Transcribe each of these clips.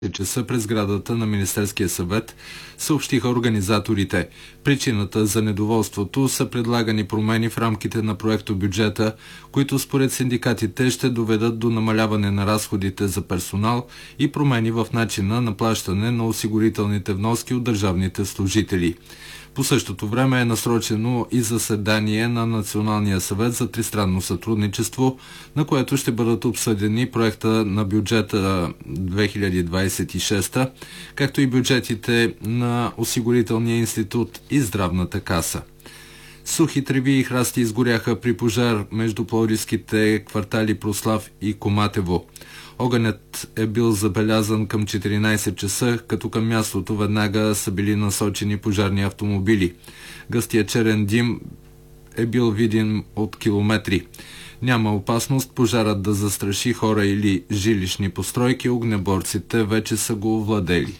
часа през сградата на Министерския съвет, съобщиха организаторите. Причината за недоволството са предлагани промени в рамките на проектобюджета, които според синдикатите ще доведат до намаляване на разходите за персонал и промени в начина на плащане на осигурителните вноски от държавните служители. По същото време е насрочено и заседание на Националния съвет за тристранно сътрудничество, на което ще бъдат обсъдени проекта на бюджета 2026, както и бюджетите на Осигурителния институт и Здравната каса. Сухи треви и храсти изгоряха при пожар между пловдивските квартали Прослав и Коматево. Огънят е бил забелязан към 14 часа, като към мястото веднага са били насочени пожарни автомобили. Гъстия черен дим е бил виден от километри. Няма опасност пожарът да застраши хора или жилищни постройки, огнеборците вече са го овладели.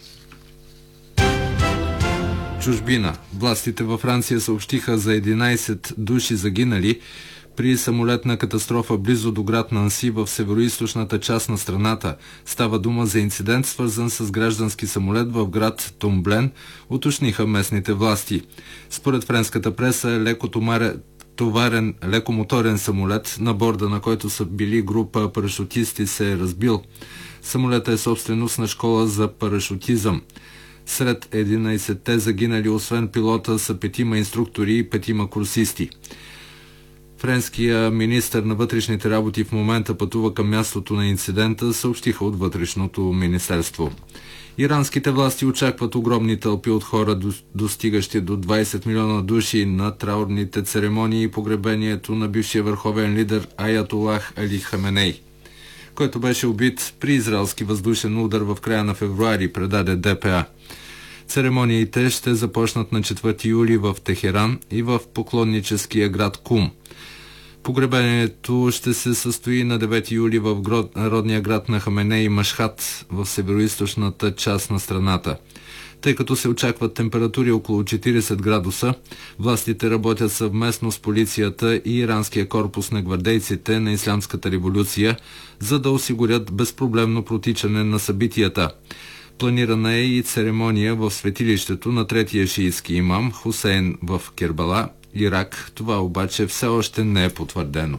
Чужбина. Властите във Франция съобщиха за 11 души загинали при самолетна катастрофа близо до град Нанси в североизточната част на страната. Става дума за инцидент, свързан с граждански самолет в град Томблен, уточниха местните власти. Според френската преса, лекомоторен самолет, на борда на който са били група парашутисти, се е разбил. Самолетът е собственост на школа за парашутизъм. Сред 11-те загинали, освен пилота, са 5 инструктори и 5 курсисти. Френския министър на вътрешните работи в момента пътува към мястото на инцидента, съобщиха от вътрешното министерство. Иранските власти очакват огромни тълпи от хора, достигащи до 20 милиона души на траурните церемонии и погребението на бившия върховен лидер Аятолах Али Хаменей, който беше убит при израелски въздушен удар в края на февруари, предаде ДПА. Церемониите ще започнат на 4 юли в Техеран и в поклонническия град Кум. Погребението ще се състои на 9 юли в родния град на Хаменей, Машхад, в североизточната част на страната. Тъй като се очакват температури около 40 градуса, властите работят съвместно с полицията и иранския корпус на гвардейците на Ислямската революция, за да осигурят безпроблемно протичане на събитията. Планирана е и церемония в светилището на третия шиитски имам Хусейн в Кербала, Ирак. Това обаче все още не е потвърдено.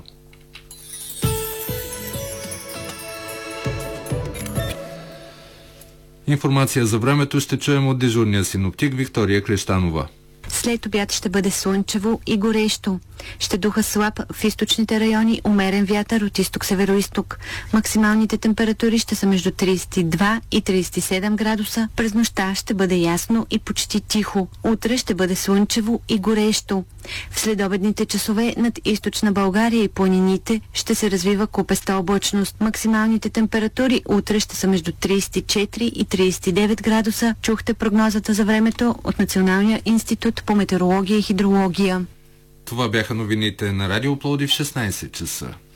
Информация за времето ще чуем от дежурния синоптик Виктория Крещанова. След обяд ще бъде слънчево и горещо. Ще духа слаб в източните райони, умерен вятър от изток-североизток. Максималните температури ще са между 32 и 37 градуса. През нощта ще бъде ясно и почти тихо. Утре ще бъде слънчево и горещо. В следобедните часове над източна България и планините ще се развива купеста облачност. Максималните температури утре ще са между 34 и 39 градуса. Чухте прогнозата за времето от Националния институт по метеорология и хидрология. Това бяха новините на Радио Пловдив в 16 часа.